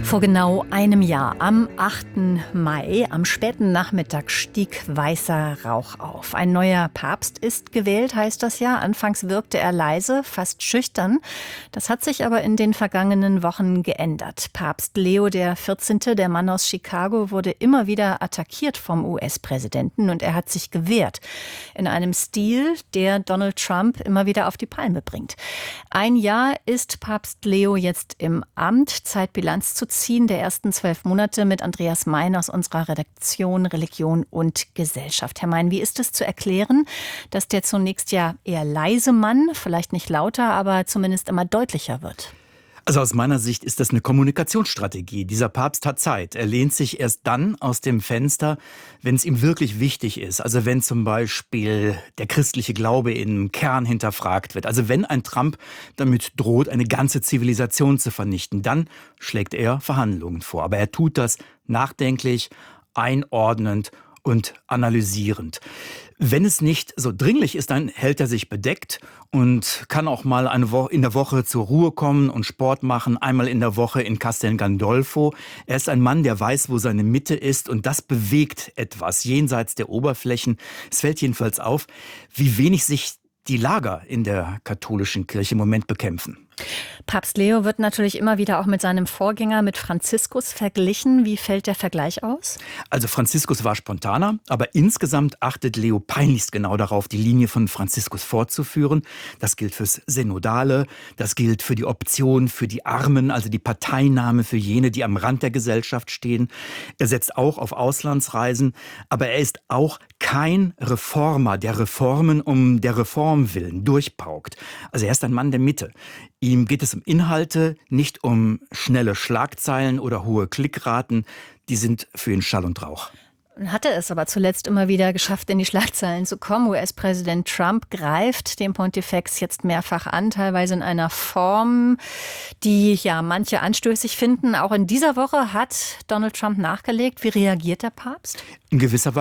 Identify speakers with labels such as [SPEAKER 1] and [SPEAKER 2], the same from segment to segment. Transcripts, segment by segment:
[SPEAKER 1] Vor genau einem Jahr, am 8. Mai, am späten Nachmittag, stieg weißer Rauch auf. Ein neuer Papst ist gewählt, heißt das ja. Anfangs wirkte er leise, fast schüchtern. Das hat sich aber in den vergangenen Wochen geändert. Papst Leo XIV., der Mann aus Chicago, wurde immer wieder attackiert vom US-Präsidenten und er hat sich gewehrt. In einem Stil, der Donald Trump immer wieder auf die Palme bringt. Ein Jahr ist Papst Leo jetzt im Amt. Zeit, Bilanz zu ziehen der ersten 12 Monate mit Andreas Mein aus unserer Redaktion Religion und Gesellschaft. Herr Mein, wie ist es zu erklären, dass der zunächst ja eher leise Mann, vielleicht nicht lauter, aber zumindest immer deutlicher wird?
[SPEAKER 2] Also aus meiner Sicht ist das eine Kommunikationsstrategie. Dieser Papst hat Zeit. Er lehnt sich erst dann aus dem Fenster, wenn es ihm wirklich wichtig ist. Also wenn zum Beispiel der christliche Glaube im Kern hinterfragt wird. Also wenn ein Trump damit droht, eine ganze Zivilisation zu vernichten, dann schlägt er Verhandlungen vor. Aber er tut das nachdenklich, einordnend und analysierend. Wenn es nicht so dringlich ist, dann hält er sich bedeckt und kann auch mal in der Woche zur Ruhe kommen und Sport machen, einmal in der Woche in Castel Gandolfo. Er ist ein Mann, der weiß, wo seine Mitte ist, und das bewegt etwas jenseits der Oberflächen. Es fällt jedenfalls auf, wie wenig sich die Lager in der katholischen Kirche im Moment bekämpfen.
[SPEAKER 1] Papst Leo wird natürlich immer wieder auch mit seinem Vorgänger, mit Franziskus, verglichen. Wie fällt der Vergleich aus?
[SPEAKER 2] Also Franziskus war spontaner, aber insgesamt achtet Leo peinlichst genau darauf, die Linie von Franziskus fortzuführen. Das gilt fürs Synodale, das gilt für die Option für die Armen, also die Parteinahme für jene, die am Rand der Gesellschaft stehen. Er setzt auch auf Auslandsreisen, aber er ist auch kein Reformer, der Reformen um der Reform willen durchpaukt. Also er ist ein Mann der Mitte. Ihm geht es um Inhalte, nicht um schnelle Schlagzeilen oder hohe Klickraten. Die sind für ihn Schall und Rauch.
[SPEAKER 1] Hat er es aber zuletzt immer wieder geschafft, in die Schlagzeilen zu kommen. US-Präsident Trump greift den Pontifex jetzt mehrfach an, teilweise in einer Form, die ja manche anstößig finden. Auch in dieser Woche hat Donald Trump nachgelegt. Wie reagiert der Papst?
[SPEAKER 2] In gewisser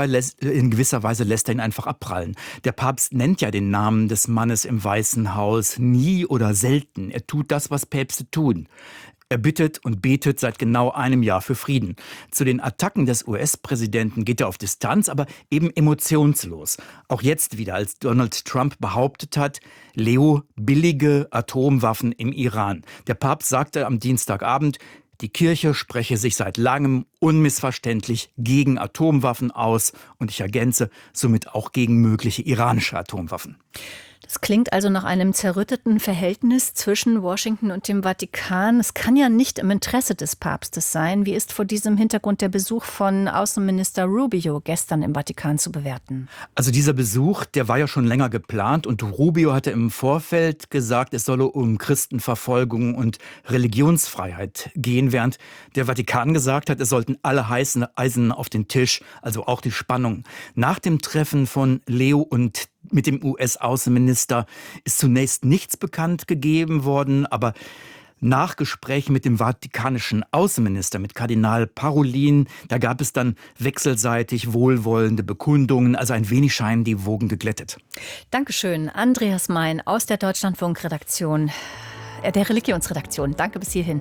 [SPEAKER 2] Weise lässt er ihn einfach abprallen. Der Papst nennt ja den Namen des Mannes im Weißen Haus nie oder selten. Er tut das, was Päpste tun. Er bittet und betet seit genau einem Jahr für Frieden. Zu den Attacken des US-Präsidenten geht er auf Distanz, aber eben emotionslos. Auch jetzt wieder, als Donald Trump behauptet hat, Leo billige Atomwaffen im Iran. Der Papst sagte am Dienstagabend, die Kirche spreche sich seit langem unmissverständlich gegen Atomwaffen aus. Und ich ergänze, somit auch gegen mögliche iranische Atomwaffen.
[SPEAKER 1] Das klingt also nach einem zerrütteten Verhältnis zwischen Washington und dem Vatikan. Es kann ja nicht im Interesse des Papstes sein. Wie ist vor diesem Hintergrund der Besuch von Außenminister Rubio gestern im Vatikan zu bewerten?
[SPEAKER 2] Also dieser Besuch, der war ja schon länger geplant, und Rubio hatte im Vorfeld gesagt, es solle um Christenverfolgung und Religionsfreiheit gehen, während der Vatikan gesagt hat, es sollten alle heißen Eisen auf den Tisch, also auch die Spannung. Nach dem Treffen von Leo und mit dem US-Außenminister ist zunächst nichts bekannt gegeben worden, aber nach Gesprächen mit dem vatikanischen Außenminister, mit Kardinal Parolin, da gab es dann wechselseitig wohlwollende Bekundungen, also ein wenig scheinen die Wogen geglättet.
[SPEAKER 1] Dankeschön, Andreas Mein aus der Deutschlandfunk-Redaktion, der Religionsredaktion. Danke bis hierhin.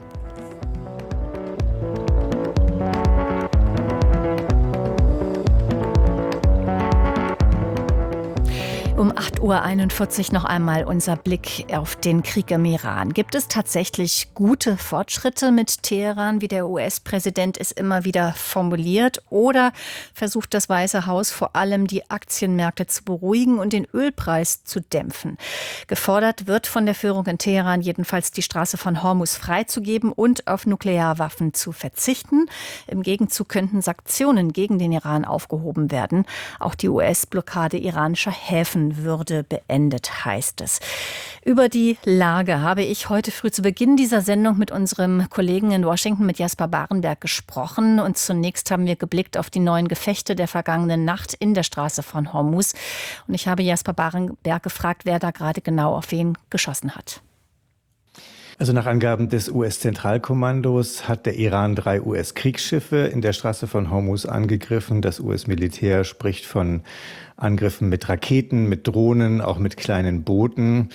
[SPEAKER 1] Um 8.41 Uhr noch einmal unser Blick auf den Krieg im Iran. Gibt es tatsächlich gute Fortschritte mit Teheran, wie der US-Präsident es immer wieder formuliert? Oder versucht das Weiße Haus vor allem, die Aktienmärkte zu beruhigen und den Ölpreis zu dämpfen? Gefordert wird von der Führung in Teheran jedenfalls, die Straße von Hormuz freizugeben und auf Nuklearwaffen zu verzichten. Im Gegenzug könnten Sanktionen gegen den Iran aufgehoben werden. Auch die US-Blockade iranischer Häfen würde beendet, heißt es. Über die Lage habe ich heute früh zu Beginn dieser Sendung mit unserem Kollegen in Washington, mit Jasper Barenberg, gesprochen. Und zunächst haben wir geblickt auf die neuen Gefechte der vergangenen Nacht in der Straße von Hormuz. Und ich habe Jasper Barenberg gefragt, wer da gerade genau auf wen geschossen hat.
[SPEAKER 3] Also nach Angaben des US-Zentralkommandos hat der Iran 3 US-Kriegsschiffe in der Straße von Hormuz angegriffen. Das US-Militär spricht von Angriffen mit Raketen, mit Drohnen, auch mit kleinen Booten.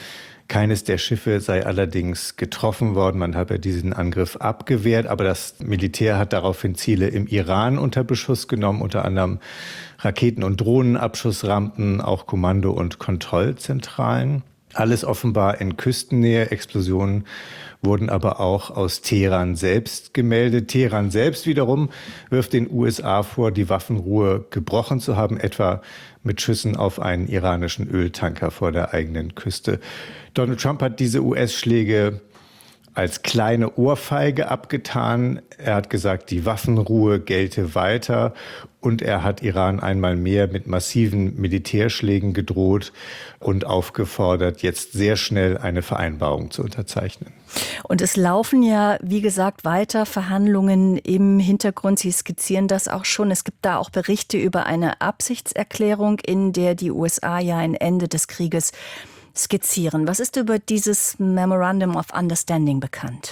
[SPEAKER 3] Keines der Schiffe sei allerdings getroffen worden. Man habe diesen Angriff abgewehrt, aber das Militär hat daraufhin Ziele im Iran unter Beschuss genommen, unter anderem Raketen- und Drohnenabschussrampen, auch Kommando- und Kontrollzentralen. Alles offenbar in Küstennähe. Explosionen wurden aber auch aus Teheran selbst gemeldet. Teheran selbst wiederum wirft den USA vor, die Waffenruhe gebrochen zu haben, etwa mit Schüssen auf einen iranischen Öltanker vor der eigenen Küste. Donald Trump hat diese US-Schläge als kleine Ohrfeige abgetan. Er hat gesagt, die Waffenruhe gelte weiter und er hat Iran einmal mehr mit massiven Militärschlägen gedroht und aufgefordert, jetzt sehr schnell eine Vereinbarung zu unterzeichnen.
[SPEAKER 1] Und es laufen ja, wie gesagt, weiter Verhandlungen im Hintergrund. Sie skizzieren das auch schon. Es gibt da auch Berichte über eine Absichtserklärung, in der die USA ja ein Ende des Krieges skizzieren. Was ist über dieses Memorandum of Understanding bekannt?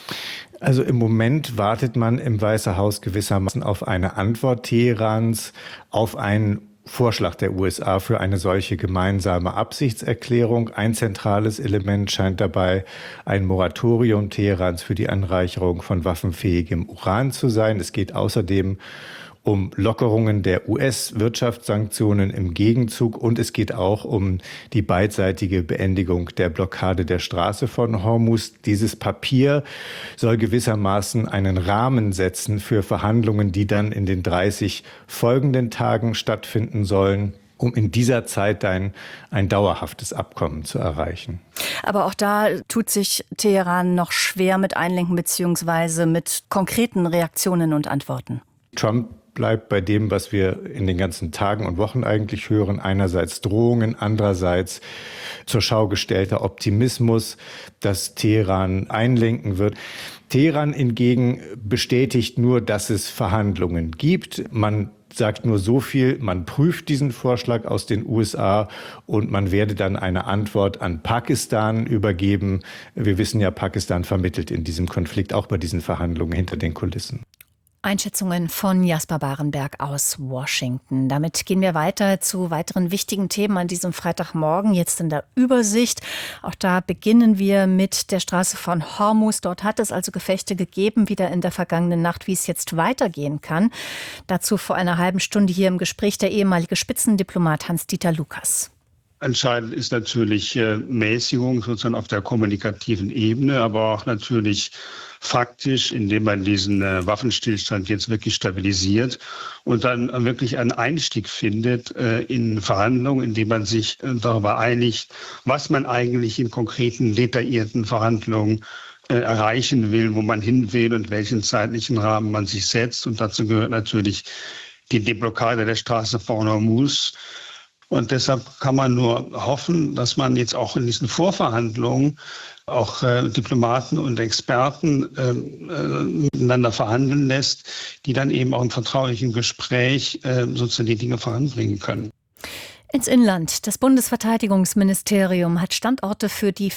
[SPEAKER 3] Also im Moment wartet man im Weißen Haus gewissermaßen auf eine Antwort Teherans, auf einen Vorschlag der USA für eine solche gemeinsame Absichtserklärung. Ein zentrales Element scheint dabei ein Moratorium Teherans für die Anreicherung von waffenfähigem Uran zu sein. Es geht außerdem um Lockerungen der US-Wirtschaftssanktionen im Gegenzug und es geht auch um die beidseitige Beendigung der Blockade der Straße von Hormuz. Dieses Papier soll gewissermaßen einen Rahmen setzen für Verhandlungen, die dann in den 30 folgenden Tagen stattfinden sollen, um in dieser Zeit ein dauerhaftes Abkommen zu erreichen.
[SPEAKER 1] Aber auch da tut sich Teheran noch schwer mit Einlenken bzw. mit konkreten Reaktionen und Antworten.
[SPEAKER 3] Trump bleibt bei dem, was wir in den ganzen Tagen und Wochen eigentlich hören. Einerseits Drohungen, andererseits zur Schau gestellter Optimismus, dass Teheran einlenken wird. Teheran hingegen bestätigt nur, dass es Verhandlungen gibt. Man sagt nur so viel, man prüft diesen Vorschlag aus den USA und man werde dann eine Antwort an Pakistan übergeben. Wir wissen ja, Pakistan vermittelt in diesem Konflikt, auch bei diesen Verhandlungen hinter den Kulissen.
[SPEAKER 1] Einschätzungen von Jasper Barenberg aus Washington. Damit gehen wir weiter zu weiteren wichtigen Themen an diesem Freitagmorgen, jetzt in der Übersicht. Auch da beginnen wir mit der Straße von Hormuz. Dort hat es also Gefechte gegeben, wieder in der vergangenen Nacht, wie es jetzt weitergehen kann. Dazu vor einer halben Stunde hier im Gespräch der ehemalige Spitzendiplomat Hans-Dieter Lucas.
[SPEAKER 4] Entscheidend ist natürlich Mäßigung sozusagen auf der kommunikativen Ebene, aber auch natürlich faktisch, indem man diesen Waffenstillstand jetzt wirklich stabilisiert und dann wirklich einen Einstieg findet in Verhandlungen, indem man sich darüber einigt, was man eigentlich in konkreten, detaillierten Verhandlungen erreichen will, wo man hin will und welchen zeitlichen Rahmen man sich setzt. Und dazu gehört natürlich die Deblockade der Straße von Hormuz. Und deshalb kann man nur hoffen, dass man jetzt auch in diesen Vorverhandlungen auch Diplomaten und Experten miteinander verhandeln lässt, die dann eben auch im vertraulichen Gespräch sozusagen die Dinge voranbringen können.
[SPEAKER 1] Ins Inland. Das Bundesverteidigungsministerium hat Standorte für die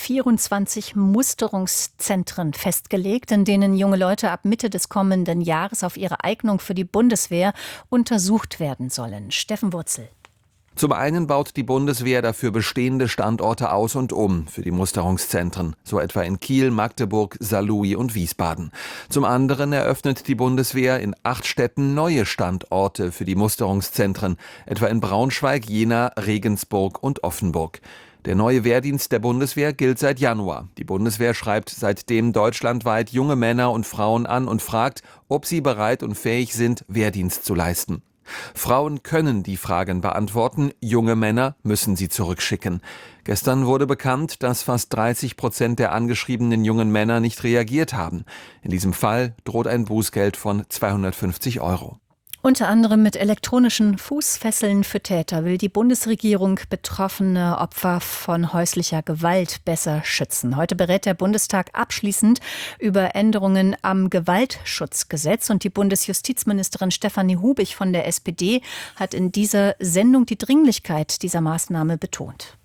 [SPEAKER 1] 24 Musterungszentren festgelegt, in denen junge Leute ab Mitte des kommenden Jahres auf ihre Eignung für die Bundeswehr untersucht werden sollen. Steffen Wurzel.
[SPEAKER 5] Zum einen baut die Bundeswehr dafür bestehende Standorte aus und um für die Musterungszentren, so etwa in Kiel, Magdeburg, Saarlouis und Wiesbaden. Zum anderen eröffnet die Bundeswehr in 8 Städten neue Standorte für die Musterungszentren, etwa in Braunschweig, Jena, Regensburg und Offenburg. Der neue Wehrdienst der Bundeswehr gilt seit Januar. Die Bundeswehr schreibt seitdem deutschlandweit junge Männer und Frauen an und fragt, ob sie bereit und fähig sind, Wehrdienst zu leisten. Frauen können die Fragen beantworten, junge Männer müssen sie zurückschicken. Gestern wurde bekannt, dass fast 30% der angeschriebenen jungen Männer nicht reagiert haben. In diesem Fall droht ein Bußgeld von 250 €.
[SPEAKER 1] Unter anderem mit elektronischen Fußfesseln für Täter will die Bundesregierung betroffene Opfer von häuslicher Gewalt besser schützen. Heute berät der Bundestag abschließend über Änderungen am Gewaltschutzgesetz und die Bundesjustizministerin Stefanie Hubig von der SPD hat in dieser Sendung die Dringlichkeit dieser Maßnahme betont.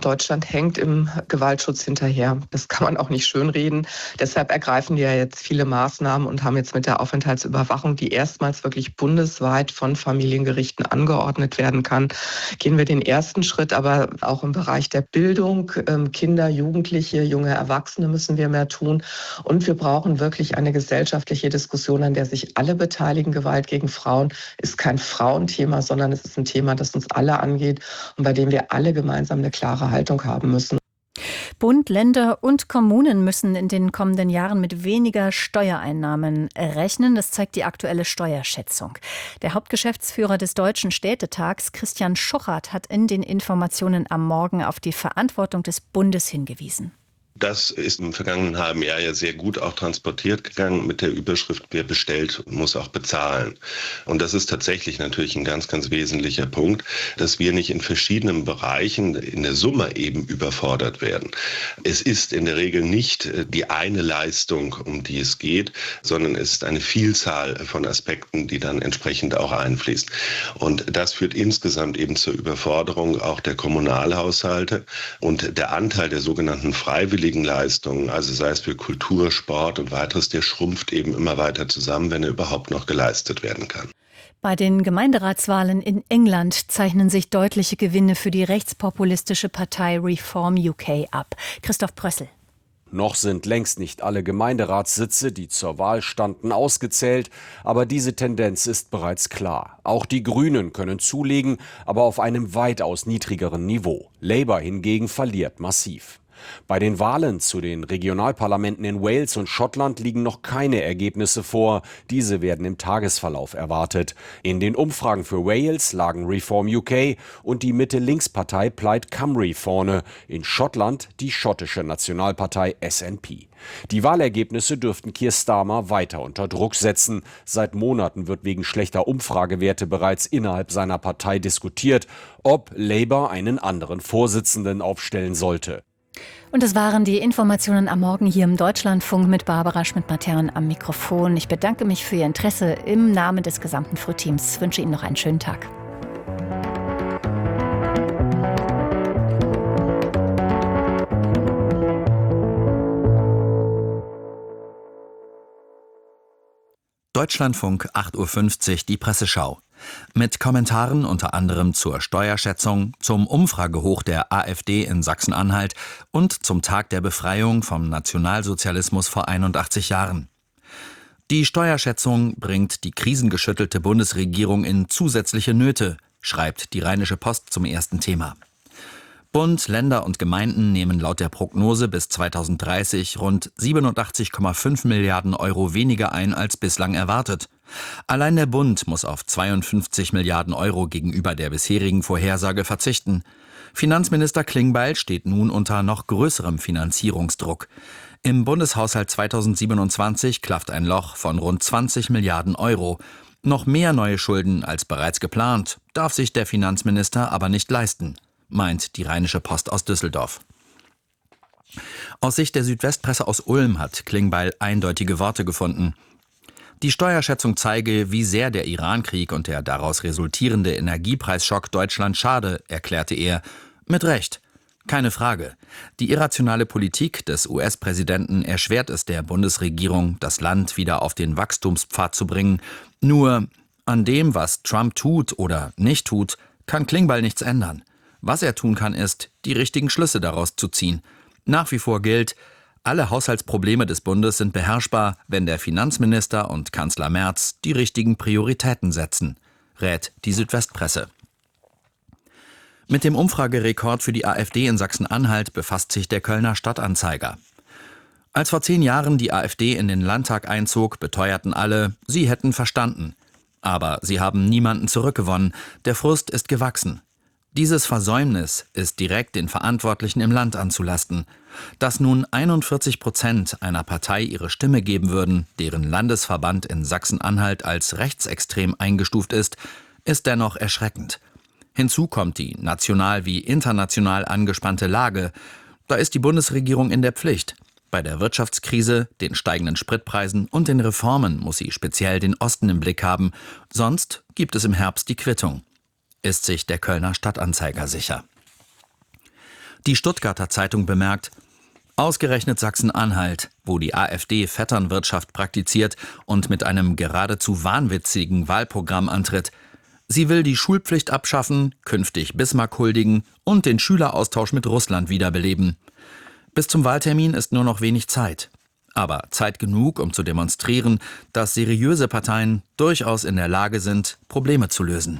[SPEAKER 6] Deutschland hängt im Gewaltschutz hinterher. Das kann man auch nicht schönreden. Deshalb ergreifen wir jetzt viele Maßnahmen und haben jetzt mit der Aufenthaltsüberwachung, die erstmals wirklich bundesweit von Familiengerichten angeordnet werden kann, gehen wir den ersten Schritt. Aber auch im Bereich der Bildung, Kinder, Jugendliche, junge Erwachsene müssen wir mehr tun. Und wir brauchen wirklich eine gesellschaftliche Diskussion, an der sich alle beteiligen. Gewalt gegen Frauen ist kein Frauenthema, sondern es ist ein Thema, das uns alle angeht und bei dem wir alle gemeinsam eine klare Haltung haben müssen.
[SPEAKER 1] Bund, Länder und Kommunen müssen in den kommenden Jahren mit weniger Steuereinnahmen rechnen. Das zeigt die aktuelle Steuerschätzung. Der Hauptgeschäftsführer des Deutschen Städtetags, Christian Schuchart, hat in den Informationen am Morgen auf die Verantwortung des Bundes hingewiesen.
[SPEAKER 7] Das ist im vergangenen halben Jahr ja sehr gut auch transportiert gegangen mit der Überschrift, wer bestellt, muss auch bezahlen. Und das ist tatsächlich natürlich ein ganz, ganz wesentlicher Punkt, dass wir nicht in verschiedenen Bereichen in der Summe eben überfordert werden. Es ist in der Regel nicht die eine Leistung, um die es geht, sondern es ist eine Vielzahl von Aspekten, die dann entsprechend auch einfließen. Und das führt insgesamt eben zur Überforderung auch der Kommunalhaushalte und der Anteil der sogenannten freiwilligen Leistungen, also sei es für Kultur, Sport und weiteres, der schrumpft eben immer weiter zusammen, wenn er überhaupt noch geleistet werden kann.
[SPEAKER 1] Bei den Gemeinderatswahlen in England zeichnen sich deutliche Gewinne für die rechtspopulistische Partei Reform UK ab. Christoph Brössel.
[SPEAKER 8] Noch sind längst nicht alle Gemeinderatssitze, die zur Wahl standen, ausgezählt, aber diese Tendenz ist bereits klar. Auch die Grünen können zulegen, aber auf einem weitaus niedrigeren Niveau. Labour hingegen verliert massiv. Bei den Wahlen zu den Regionalparlamenten in Wales und Schottland liegen noch keine Ergebnisse vor. Diese werden im Tagesverlauf erwartet. In den Umfragen für Wales lagen Reform UK und die Mitte-Links-Partei Plaid Cymru vorne. In Schottland die schottische Nationalpartei SNP. Die Wahlergebnisse dürften Keir Starmer weiter unter Druck setzen. Seit Monaten wird wegen schlechter Umfragewerte bereits innerhalb seiner Partei diskutiert, ob Labour einen anderen Vorsitzenden aufstellen sollte.
[SPEAKER 1] Und das waren die Informationen am Morgen hier im Deutschlandfunk mit Barbara Schmidt-Matern am Mikrofon. Ich bedanke mich für Ihr Interesse im Namen des gesamten Frühteams. Ich wünsche Ihnen noch einen schönen Tag.
[SPEAKER 2] Deutschlandfunk 8.50 Uhr, die Presseschau. Mit Kommentaren unter anderem zur Steuerschätzung, zum Umfragehoch der AfD in Sachsen-Anhalt und zum Tag der Befreiung vom Nationalsozialismus vor 81 Jahren. Die Steuerschätzung bringt die krisengeschüttelte Bundesregierung in zusätzliche Nöte, schreibt die Rheinische Post zum ersten Thema. Bund, Länder und Gemeinden nehmen laut der Prognose bis 2030 rund 87,5 Milliarden Euro weniger ein als bislang erwartet. Allein der Bund muss auf 52 Milliarden Euro gegenüber der bisherigen Vorhersage verzichten. Finanzminister Klingbeil steht nun unter noch größerem Finanzierungsdruck. Im Bundeshaushalt 2027 klafft ein Loch von rund 20 Milliarden Euro. Noch mehr neue Schulden als bereits geplant, darf sich der Finanzminister aber nicht leisten, meint die Rheinische Post aus Düsseldorf. Aus Sicht der Südwestpresse aus Ulm hat Klingbeil eindeutige Worte gefunden. Die Steuerschätzung zeige, wie sehr der Irankrieg und der daraus resultierende Energiepreisschock Deutschland schade, erklärte er. Mit Recht. Keine Frage. Die irrationale Politik des US-Präsidenten erschwert es der Bundesregierung, das Land wieder auf den Wachstumspfad zu bringen. Nur an dem, was Trump tut oder nicht tut, kann Klingbeil nichts ändern. Was er tun kann, ist, die richtigen Schlüsse daraus zu ziehen. Nach wie vor gilt, alle Haushaltsprobleme des Bundes sind beherrschbar, wenn der Finanzminister und Kanzler Merz die richtigen Prioritäten setzen, rät die Südwestpresse. Mit dem Umfragerekord für die AfD in Sachsen-Anhalt befasst sich der Kölner Stadtanzeiger. Als vor 10 Jahren die AfD in den Landtag einzog, beteuerten alle, sie hätten verstanden. Aber sie haben niemanden zurückgewonnen, der Frust ist gewachsen. Dieses Versäumnis ist direkt den Verantwortlichen im Land anzulasten. Dass nun 41% einer Partei ihre Stimme geben würden, deren Landesverband in Sachsen-Anhalt als rechtsextrem eingestuft ist dennoch erschreckend. Hinzu kommt die national wie international angespannte Lage. Da ist die Bundesregierung in der Pflicht. Bei der Wirtschaftskrise, den steigenden Spritpreisen und den Reformen muss sie speziell den Osten im Blick haben. Sonst gibt es im Herbst die Quittung. Ist sich der Kölner Stadtanzeiger sicher.
[SPEAKER 5] Die Stuttgarter Zeitung bemerkt: Ausgerechnet Sachsen-Anhalt, wo die AfD Vetternwirtschaft praktiziert und mit einem geradezu wahnwitzigen Wahlprogramm antritt. Sie will die Schulpflicht abschaffen, künftig Bismarck huldigen und den Schüleraustausch mit Russland wiederbeleben. Bis zum Wahltermin ist nur noch wenig Zeit. Aber Zeit genug, um zu demonstrieren, dass seriöse Parteien durchaus in der Lage sind, Probleme zu lösen.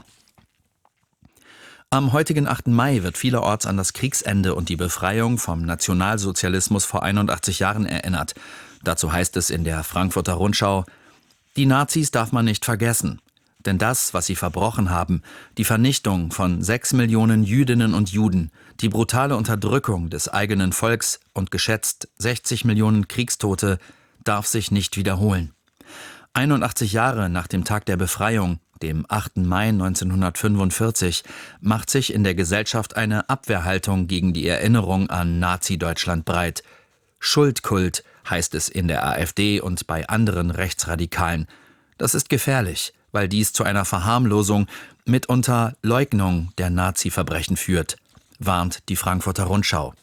[SPEAKER 5] Am heutigen 8. Mai wird vielerorts an das Kriegsende und die Befreiung vom Nationalsozialismus vor 81 Jahren erinnert. Dazu heißt es in der Frankfurter Rundschau: Die Nazis darf man nicht vergessen. Denn das, was sie verbrochen haben, die Vernichtung von 6 Millionen Jüdinnen und Juden, die brutale Unterdrückung des eigenen Volks und geschätzt 60 Millionen Kriegstote, darf sich nicht wiederholen. 81 Jahre nach dem Tag der Befreiung, dem 8. Mai 1945, macht sich in der Gesellschaft eine Abwehrhaltung gegen die Erinnerung an Nazi-Deutschland breit. Schuldkult heißt es in der AfD und bei anderen Rechtsradikalen. Das ist gefährlich, weil dies zu einer Verharmlosung, mitunter Leugnung der Nazi-Verbrechen führt, warnt die Frankfurter Rundschau.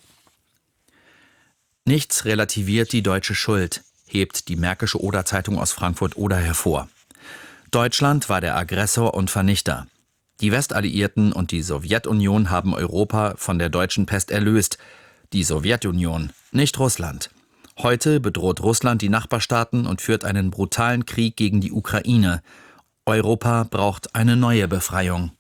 [SPEAKER 5] Nichts relativiert die deutsche Schuld, hebt die Märkische Oder-Zeitung aus Frankfurt-Oder hervor. Deutschland war der Aggressor und Vernichter. Die Westalliierten und die Sowjetunion haben Europa von der deutschen Pest erlöst. Die Sowjetunion, nicht Russland. Heute bedroht Russland die Nachbarstaaten und führt einen brutalen Krieg gegen die Ukraine. Europa braucht eine neue Befreiung.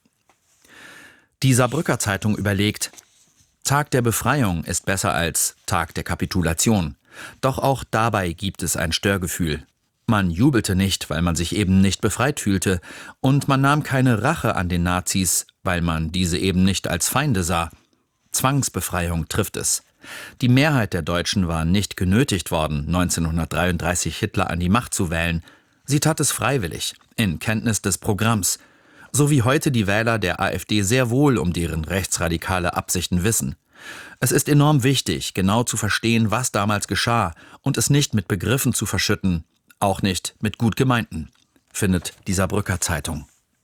[SPEAKER 5] Die Saarbrücker Zeitung überlegt: Tag der Befreiung ist besser als Tag der Kapitulation. Doch auch dabei gibt es ein Störgefühl. Man jubelte nicht, weil man sich eben nicht befreit fühlte, und man nahm keine Rache an den Nazis, weil man diese eben nicht als Feinde sah. Zwangsbefreiung trifft es. Die Mehrheit der Deutschen war nicht genötigt worden, 1933 Hitler an die Macht zu wählen. Sie tat es freiwillig, in Kenntnis des Programms, so wie heute die Wähler der AfD sehr wohl um deren rechtsradikale Absichten wissen. Es ist enorm wichtig, genau zu verstehen, was damals geschah und es nicht mit Begriffen zu verschütten, auch nicht mit gut gemeinten, findet die Saarbrücker Zeitung.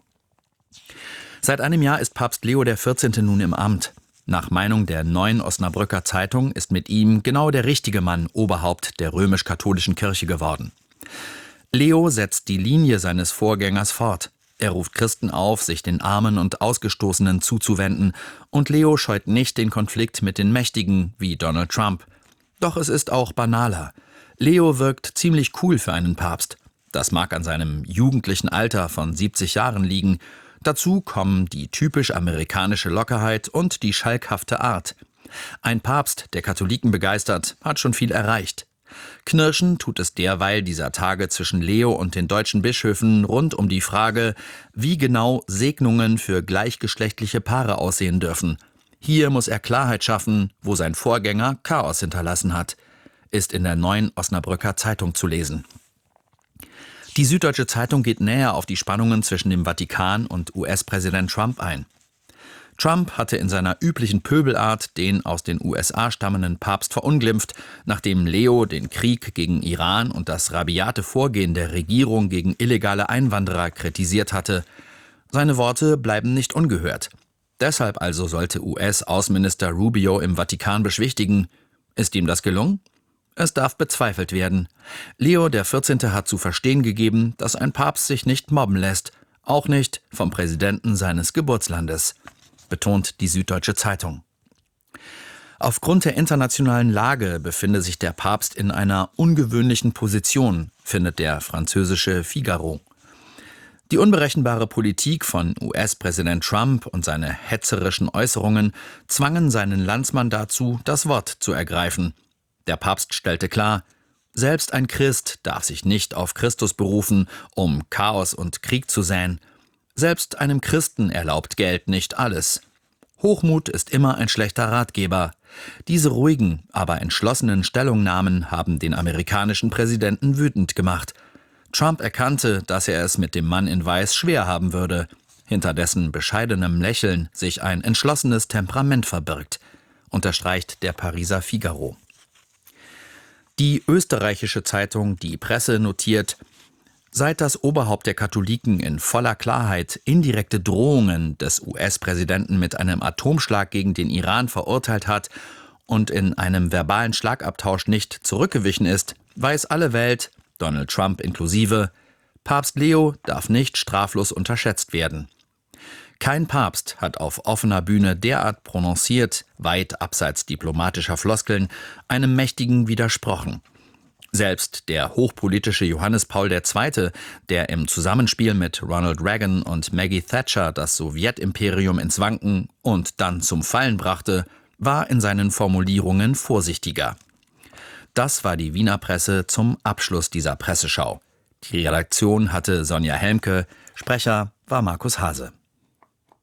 [SPEAKER 5] Seit einem Jahr ist Papst Leo XIV. Nun im Amt. Nach Meinung der Neuen Osnabrücker Zeitung ist mit ihm genau der richtige Mann Oberhaupt der römisch-katholischen Kirche geworden. Leo setzt die Linie seines Vorgängers fort. Er ruft Christen auf, sich den Armen und Ausgestoßenen zuzuwenden, und Leo scheut nicht den Konflikt mit den Mächtigen wie Donald Trump. Doch es ist auch banaler. Leo wirkt ziemlich cool für einen Papst. Das mag an seinem jugendlichen Alter von 70 Jahren liegen. Dazu kommen die typisch amerikanische Lockerheit und die schalkhafte Art. Ein Papst, der Katholiken begeistert, hat schon viel erreicht. Knirschen tut es derweil dieser Tage zwischen Leo und den deutschen Bischöfen rund um die Frage, wie genau Segnungen für gleichgeschlechtliche Paare aussehen dürfen. Hier muss er Klarheit schaffen, wo sein Vorgänger Chaos hinterlassen hat, ist in der Neuen Osnabrücker Zeitung zu lesen. Die Süddeutsche Zeitung geht näher auf die Spannungen zwischen dem Vatikan und US-Präsident Trump ein. Trump hatte in seiner üblichen Pöbelart den aus den USA stammenden Papst verunglimpft, nachdem Leo den Krieg gegen Iran und das rabiate Vorgehen der Regierung gegen illegale Einwanderer kritisiert hatte. Seine Worte bleiben nicht ungehört. Deshalb also sollte US-Außenminister Rubio im Vatikan beschwichtigen. Ist ihm das gelungen? Es darf bezweifelt werden. Leo XIV. Hat zu verstehen gegeben, dass ein Papst sich nicht mobben lässt, auch nicht vom Präsidenten seines Geburtslandes, betont die Süddeutsche Zeitung. Aufgrund der internationalen Lage befinde sich der Papst in einer ungewöhnlichen Position, findet der französische Figaro. Die unberechenbare Politik von US-Präsident Trump und seine hetzerischen Äußerungen zwangen seinen Landsmann dazu, das Wort zu ergreifen. Der Papst stellte klar: Selbst ein Christ darf sich nicht auf Christus berufen, um Chaos und Krieg zu säen. Selbst einem Christen erlaubt Geld nicht alles. Hochmut ist immer ein schlechter Ratgeber. Diese ruhigen, aber entschlossenen Stellungnahmen haben den amerikanischen Präsidenten wütend gemacht. Trump erkannte, dass er es mit dem Mann in Weiß schwer haben würde, hinter dessen bescheidenem Lächeln sich ein entschlossenes Temperament verbirgt, unterstreicht der Pariser Figaro. Die österreichische Zeitung Die Presse notiert:
[SPEAKER 9] Seit das Oberhaupt der Katholiken in voller Klarheit indirekte Drohungen des US-Präsidenten mit einem Atomschlag gegen den Iran verurteilt hat und in einem verbalen Schlagabtausch nicht zurückgewichen ist, weiß alle Welt, Donald Trump inklusive, Papst Leo darf nicht straflos unterschätzt werden. Kein Papst hat auf offener Bühne derart prononciert, weit abseits diplomatischer Floskeln, einem Mächtigen widersprochen. Selbst der hochpolitische Johannes Paul II., der im Zusammenspiel mit Ronald Reagan und Maggie Thatcher das Sowjetimperium ins Wanken und dann zum Fallen brachte, war in seinen Formulierungen vorsichtiger. Das war die Wiener Presse zum Abschluss dieser Presseschau. Die Redaktion hatte Sonja Helmke, Sprecher war Markus Hase.